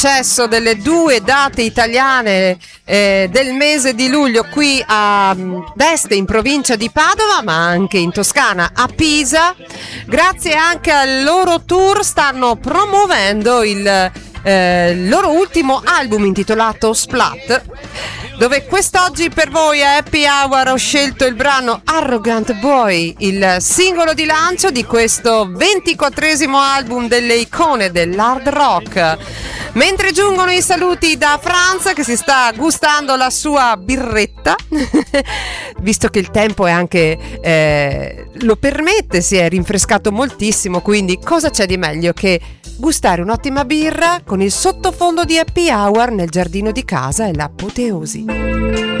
successo delle 2 date italiane del mese di luglio qui a Este, in provincia di Padova, ma anche in Toscana, a Pisa. Grazie anche al loro tour stanno promuovendo il loro ultimo album intitolato Splat, dove quest'oggi per voi a Happy Hour ho scelto il brano Arrogant Boy, il singolo di lancio di questo 24esimo album delle icone dell'hard rock. Mentre giungono i saluti da Franz, che si sta gustando la sua birretta, visto che il tempo è anche lo permette, si è rinfrescato moltissimo, quindi cosa c'è di meglio che gustare un'ottima birra con il sottofondo di Happy Hour nel giardino di casa è l'apoteosi.